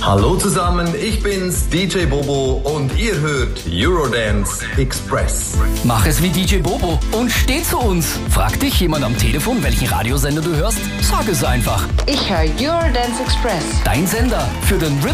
Hallo zusammen, ich bin's, DJ Bobo und ihr hört Eurodance Express. Mach es wie DJ Bobo und steh zu uns. Fragt dich jemand am Telefon, welchen Radiosender du hörst? Sag es einfach. Ich höre Eurodance Express. Dein Sender für den Rhythm